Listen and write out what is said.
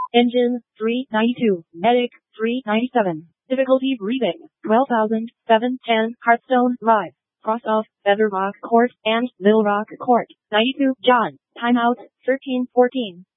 Engine 392. Medic 397. Difficulty breathing 12,710. Hearthstone Live. Cross off Feather Rock Court and Little Rock Court. 92. John. Timeout 13:14.